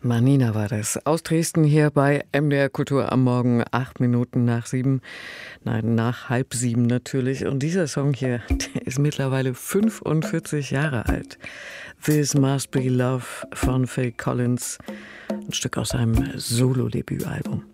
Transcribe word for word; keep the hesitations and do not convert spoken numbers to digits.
Manina war das. Aus Dresden hier bei M D R Kultur am Morgen, acht Minuten nach sieben. Nein, nach halb sieben natürlich. Und dieser Song hier, der ist mittlerweile fünfundvierzig Jahre alt. This Must Be Love von Phil Collins. Ein Stück aus seinem Solo-Debütalbum.